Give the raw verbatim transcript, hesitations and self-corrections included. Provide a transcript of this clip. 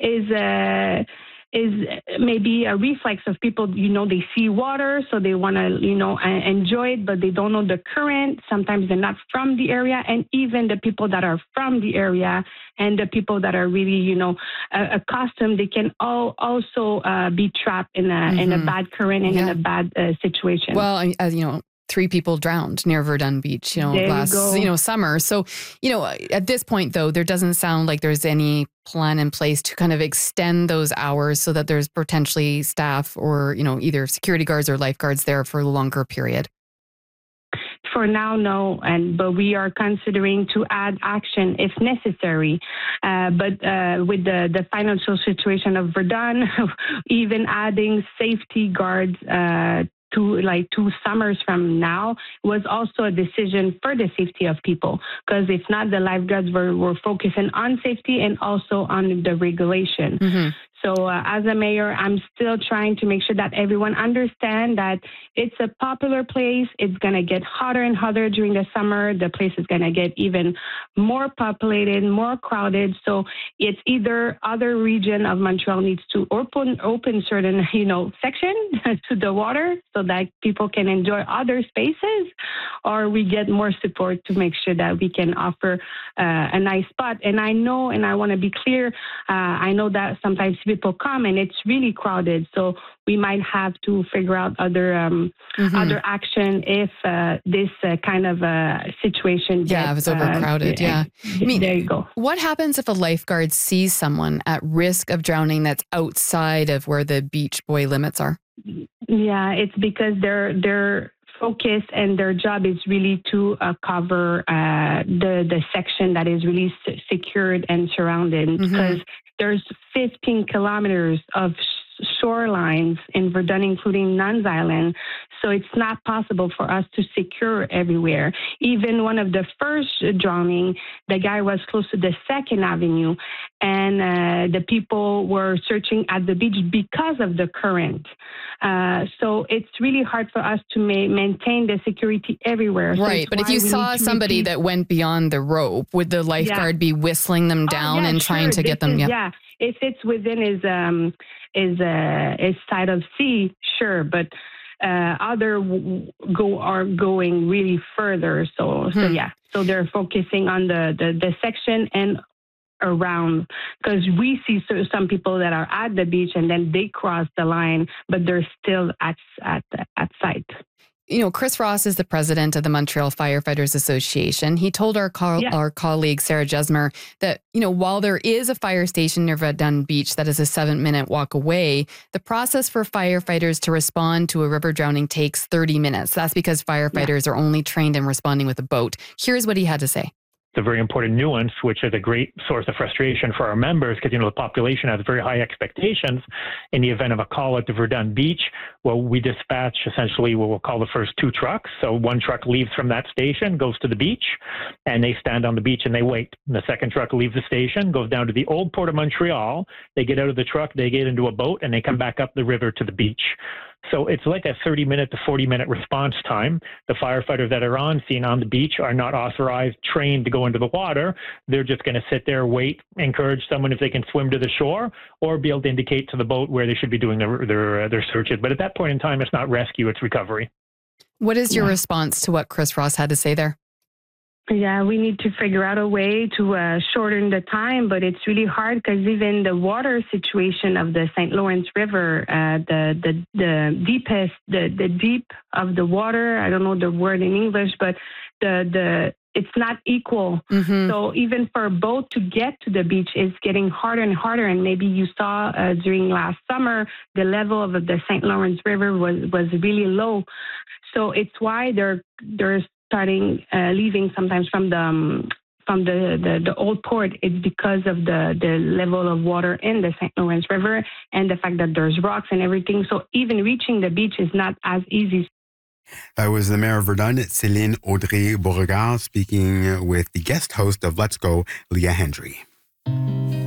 is uh, is maybe a reflex of people, you know, they see water, so they want to, you know, enjoy it, but they don't know the current. Sometimes they're not from the area, and even the people that are from the area and the people that are really, you know, uh, accustomed, they can all also uh, be trapped in a mm-hmm. in a bad current and yeah. in a bad uh, situation. Well, as you know, three people drowned near Verdun Beach, you know, there last, you, you know, summer. So, you know, at this point, though, there doesn't sound like there's any plan in place to kind of extend those hours so that there's potentially staff or, you know, either security guards or lifeguards there for a longer period. For now, no, and but we are considering to add action if necessary. Uh, but uh, with the, the financial situation of Verdun, even adding safety guards uh, to like two summers from now was also a decision for the safety of people, because if not, the lifeguards were, were focusing on safety and also on the regulation. Mm-hmm. So uh, as a mayor, I'm still trying to make sure that everyone understands that it's a popular place. It's going to get hotter and hotter during the summer. The place is going to get even more populated, more crowded. So it's either other region of Montreal needs to open open certain, you know, section to the water so that people can enjoy other spaces, or we get more support to make sure that we can offer uh, a nice spot. And I know, and I want to be clear, uh, I know that sometimes people come and it's really crowded, so we might have to figure out other um, mm-hmm. other action if uh, this uh, kind of uh, situation gets, yeah, if it's overcrowded. Uh, yeah, I mean, there you go. What happens if a lifeguard sees someone at risk of drowning that's outside of where the beach buoy limits are? Yeah, it's because they're they're. focus and their job is really to uh, cover uh, the the section that is really s- secured and surrounded, mm-hmm. because there's fifteen kilometers of sh- shorelines in Verdun, including Nuns Island. So it's not possible for us to secure everywhere. Even one of the first drowning, the guy was close to the Second Avenue, and uh, the people were searching at the beach because of the current. Uh, so it's really hard for us to ma- maintain the security everywhere. Right, so but if you saw somebody repeat- that went beyond the rope, would the lifeguard yeah. be whistling them down oh, yeah, and trying sure. to get this them? Is, yeah. yeah, if it's within his um, his uh, his side of sea, sure, but. Uh, other w- go are going really further. So, hmm. so yeah. So they're focusing on the, the, the section and around, because we see so, some people that are at the beach and then they cross the line, but they're still at at at site. You know, Chris Ross is the president of the Montreal Firefighters Association. He told our co- yeah. our colleague, Sarah Jesmer, that, you know, while there is a fire station near Verdun Beach that is a seven minute walk away, the process for firefighters to respond to a river drowning takes thirty minutes. That's because firefighters yeah. are only trained in responding with a boat. Here's what he had to say. A very important nuance, which is a great source of frustration for our members, because, you know, the population has very high expectations. In the event of a call at the Verdun Beach, well, we dispatch essentially what we'll call the first two trucks. So one truck leaves from that station, goes to the beach, and they stand on the beach and they wait. And the second truck leaves the station, goes down to the old port of Montreal. They get out of the truck, they get into a boat, and they come back up the river to the beach. So it's like a thirty minute to forty minute response time. The firefighters that are on scene on the beach are not authorized, trained to go into the water. They're just going to sit there, wait, encourage someone if they can swim to the shore, or be able to indicate to the boat where they should be doing their their, uh, their searches. But at that point in time, it's not rescue, it's recovery. What is your yeah. response to what Chris Ross had to say there? Yeah, we need to figure out a way to uh, shorten the time, but it's really hard because even the water situation of the Saint Lawrence River, uh, the the the deepest, the the deep of the water, I don't know the word in English, but the the it's not equal. Mm-hmm. So even for a boat to get to the beach is getting harder and harder. And maybe you saw uh, during last summer, the level of the Saint Lawrence River was was really low. So it's why they're they're starting uh, leaving sometimes from the um, from the, the, the old port. It's because of the, the level of water in the Saint Lawrence River and the fact that there's rocks and everything. So even reaching the beach is not as easy. That was the mayor of Verdun, Céline Audrey Beauregard, speaking with the guest host of Let's Go, Leah Hendry.